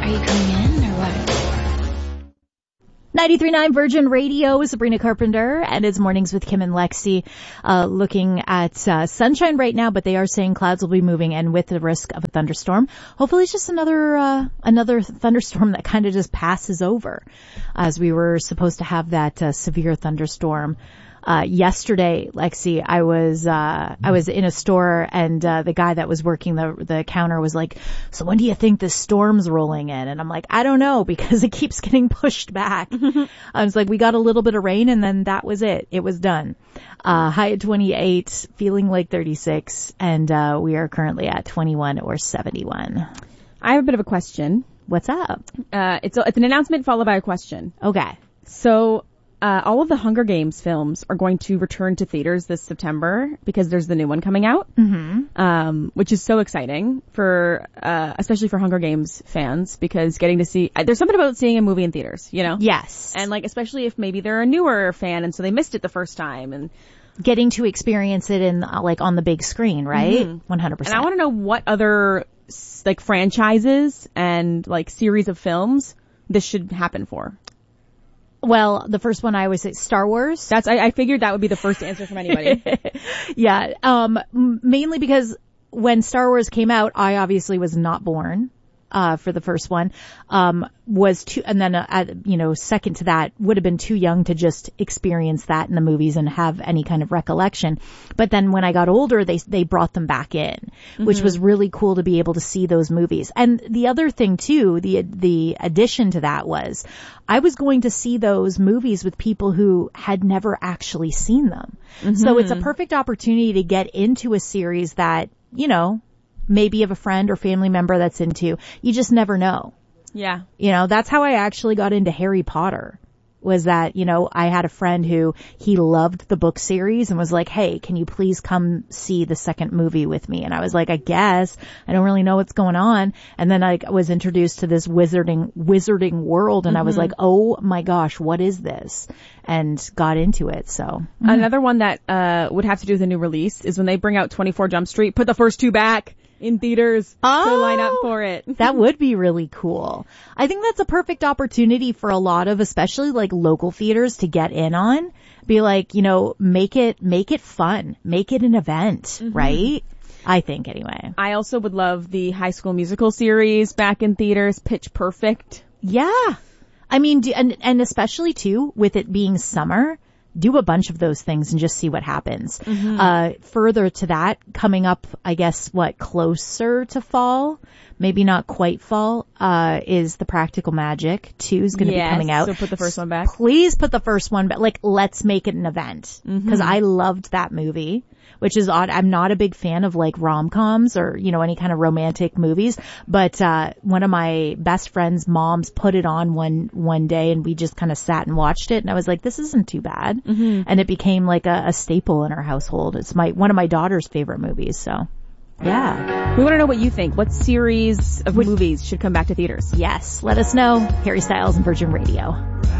Are you coming in or what? 93.9 Virgin Radio, Sabrina Carpenter, and it's Mornings with Kim and Lexi, looking at sunshine right now, but they are saying clouds will be moving in with the risk of a thunderstorm. Hopefully it's just another thunderstorm that kind of just passes over, as we were supposed to have that severe thunderstorm. Yesterday, Lexi, I was in a store and, the guy that was working the counter was like, so when do you think the storm's rolling in? And I'm like, I don't know, because it keeps getting pushed back. I was like, we got a little bit of rain and then that was it. It was done. High at 28, feeling like 36, and, we are currently at 21 or 71. I have a bit of a question. What's up? It's an announcement followed by a question. Okay. So, all of the Hunger Games films are going to return to theaters this September because there's the new one coming out, which is so exciting for, especially for Hunger Games fans, because getting to see, there's something about seeing a movie in theaters, you know? Yes. And like, especially if maybe they're a newer fan and so they missed it the first time, and getting to experience it in, like, on the big screen, right? 100%. And I want to know what other, like, franchises and, like, series of films this should happen for. Well, the first one I always say, Star Wars. I figured that would be the first answer from anybody. Yeah. Mainly because when Star Wars came out, I obviously was not born, for the first one. And then, second to that would have been too young to just experience that in the movies and have any kind of recollection. But then when I got older, they brought them back in, which was really cool to be able to see those movies. And the other thing too, the addition to that was I was going to see those movies with people who had never actually seen them. So it's a perfect opportunity to get into a series that, maybe of a friend or family member that's into. You just never know. Yeah. That's how I actually got into Harry Potter, was that, I had a friend who he loved the book series and was like, hey, can you please come see the second movie with me? And I was like, I guess. I don't really know what's going on. And then I was introduced to this wizarding world, and I was like, oh my gosh, what is this? And got into it. So another one that would have to do with a new release is when they bring out 24 Jump Street, put the first two back in theaters to line up for it. That would be really cool. I think that's a perfect opportunity for a lot of, especially like local theaters, to get in on. Be like, make it fun. Make it an event, right? I think anyway. I also would love the High School Musical series back in theaters, Pitch Perfect. Yeah. I mean, and especially too, with it being summer, do a bunch of those things and just see what happens. Further to that, coming up, I guess, closer to fall, maybe not quite fall, is the Practical Magic 2 is going to be coming out. So put the first one back. Please put the first one back. Let's make it an event. Because I loved that movie, which is odd. I'm not a big fan of rom-coms or, any kind of romantic movies, but, one of my best friend's moms put it on one day and we just kind of sat and watched it, and I was like, this isn't too bad. And it became like a staple in our household. It's one of my daughter's favorite movies, so. Yeah. We want to know what you think. What series of movies should come back to theaters? Yes. Let us know. Harry Styles and Virgin Radio.